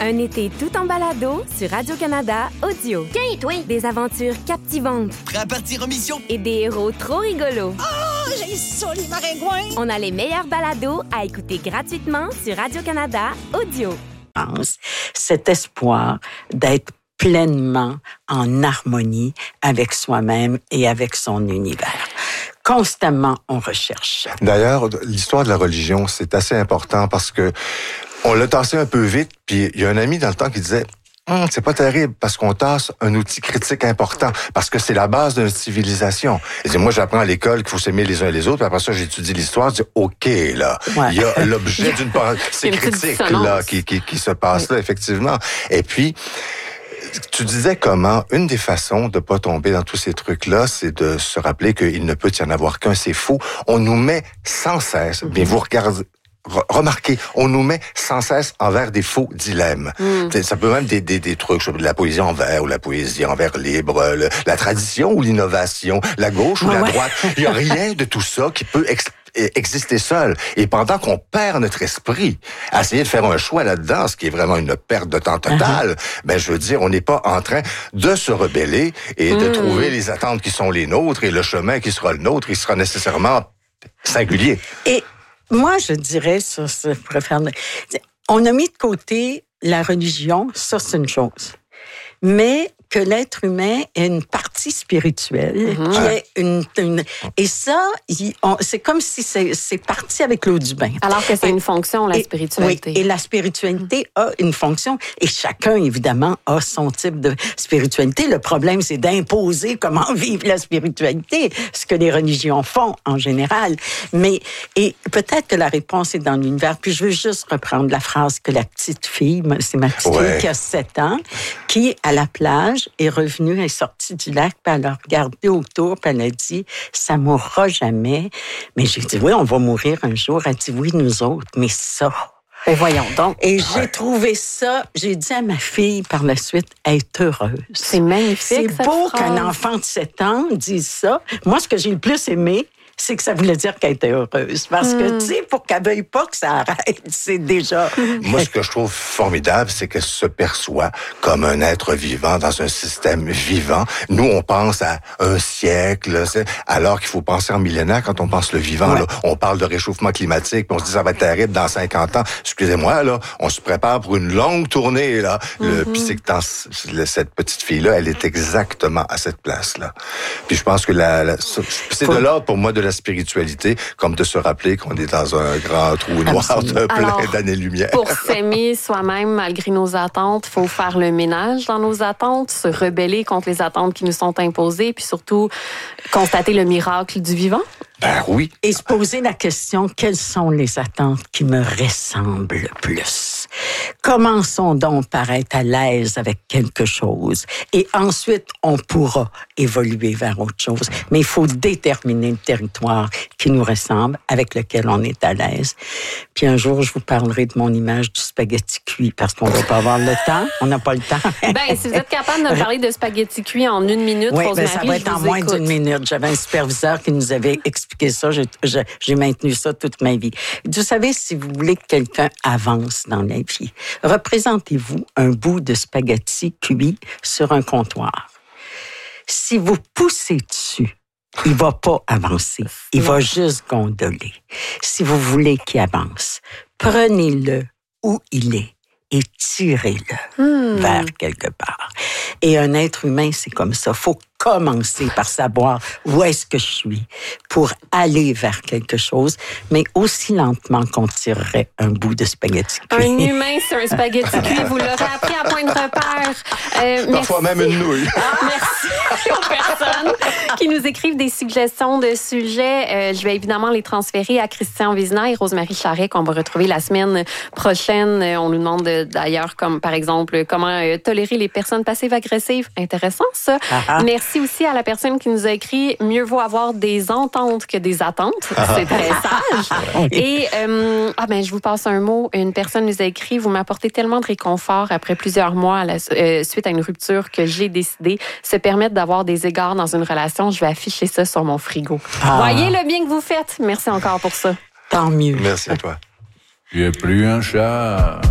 Un été tout en balado sur Radio-Canada Audio. Tiens, toi! Des aventures captivantes. Prêt à partir en mission? Et des héros trop rigolos. Oh, j'ai ça, les maringouins! On a les meilleurs balados à écouter gratuitement sur Radio-Canada Audio. Cet espoir d'être pleinement en harmonie avec soi-même et avec son univers. Constamment, on recherche. D'ailleurs, l'histoire de la religion, c'est assez important parce que on l'a tassé un peu vite, puis il y a un ami dans le temps qui disait c'est pas terrible parce qu'on tasse un outil critique important parce que c'est la base d'une civilisation. Il dit, moi, j'apprends à l'école qu'il faut s'aimer les uns les autres, puis après ça, j'étudie l'histoire, je dis, OK, là, il y a l'objet d'une pensée critique là, qui se passe là, effectivement. Et puis, tu disais comment, une des façons de pas tomber dans tous ces trucs-là, c'est de se rappeler qu'il ne peut y en avoir qu'un, c'est fou. On nous met sans cesse, mais vous regardez, remarquez, on nous met sans cesse envers des faux dilemmes. Ça peut même des trucs, de la poésie en vers ou la poésie en vers libre, la tradition ou l'innovation, la gauche ou la droite. Il n'y a rien de tout ça qui peut exister seul. Et pendant qu'on perd notre esprit à essayer de faire un choix là-dedans, ce qui est vraiment une perte de temps totale, ben je veux dire, on n'est pas en train de se rebeller et de trouver les attentes qui sont les nôtres et le chemin qui sera le nôtre, il sera nécessairement singulier. Et moi, je dirais, on a mis de côté la religion, ça c'est une chose. Mais que l'être humain ait une partie spirituelle, qui est et ça, c'est comme si c'est parti avec l'eau du bain. Alors que c'est une fonction, la spiritualité. Oui, et la spiritualité a une fonction, et chacun, évidemment, a son type de spiritualité. Le problème, c'est d'imposer comment vivre la spiritualité, ce que les religions font en général. Et peut-être que la réponse est dans l'univers. Puis je veux juste reprendre la phrase que la petite fille, c'est ma petite fille qui a 7 ans, qui, à la plage, est revenue, elle est sortie du lac, puis elle a regardé autour, puis elle a dit « ça mourra jamais ». Mais j'ai dit « oui, on va mourir un jour ». Elle dit « oui, nous autres, mais ça ». Ben voyons donc. Et j'ai trouvé ça, j'ai dit à ma fille par la suite, elle est heureuse. C'est magnifique, c'est beau qu'un enfant de 7 ans dise ça. Moi, ce que j'ai le plus aimé, c'est que ça voulait dire qu'elle était heureuse. Parce que, tu sais, pour qu'elle veuille pas que ça arrête, c'est déjà... Moi, ce que je trouve formidable, c'est qu'elle se perçoit comme un être vivant dans un système vivant. Nous, on pense à un siècle, alors qu'il faut penser en millénaire quand on pense le vivant. Là. On parle de réchauffement climatique, puis on se dit ça va être terrible dans 50 ans. Excusez-moi, là, on se prépare pour une longue tournée. Là. Puis c'est que cette petite fille-là, elle est exactement à cette place-là. Puis je pense que c'est de l'ordre pour moi de la spiritualité, comme de se rappeler qu'on est dans un grand trou noir de plein d'années-lumière. Pour s'aimer soi-même malgré nos attentes, il faut faire le ménage dans nos attentes, se rebeller contre les attentes qui nous sont imposées, puis surtout constater le miracle du vivant. Ben oui. Et se poser la question, quelles sont les attentes qui me ressemblent le plus? Commençons donc par être à l'aise avec quelque chose. Et ensuite, on pourra évoluer vers autre chose. Mais il faut déterminer le territoire qui nous ressemble, avec lequel on est à l'aise. Puis un jour, je vous parlerai de mon image du spaghetti cuit, parce qu'on ne va pas avoir le temps. On n'a pas le temps. Ben, si vous êtes capable de me parler de spaghetti cuit en 1 minute, oui, Rosemary, ça va être en moins d'1 minute. J'avais un superviseur qui nous avait expliqué ça. J'ai maintenu ça toute ma vie. Vous savez, si vous voulez que quelqu'un avance dans la vie, représentez-vous un bout de spaghetti cuit sur un comptoir. Si vous poussez dessus, il va pas avancer. Il va juste gondoler. Si vous voulez qu'il avance, prenez-le où il est et tirez-le vers quelque part. Et un être humain, c'est comme ça. Faut commencer par savoir où est-ce que je suis pour aller vers quelque chose, mais aussi lentement qu'on tirerait un bout de spaghetti cuit. Un humain, c'est un spaghetti cuit. Vous l'aurez appris à point de repère. Parfois même une nouille. Merci aux personnes qui nous écrivent des suggestions de sujets. Je vais évidemment les transférer à Christian Vézina et Rosemary Charret, qu'on va retrouver la semaine prochaine. On nous demande d'ailleurs, comme par exemple, comment tolérer les personnes passives-agressives. Intéressant, ça. Merci aussi à la personne qui nous a écrit « Mieux vaut avoir des ententes que des attentes ». C'est très sage. Et je vous passe un mot. Une personne nous a écrit « Vous m'apportez tellement de réconfort après plusieurs mois suite à une rupture que j'ai décidé se permettre d'avoir des égards dans une relation. Je vais afficher ça sur mon frigo. » Voyez le bien que vous faites. Merci encore pour ça. Tant mieux. Merci à toi. Tu es plus un chat.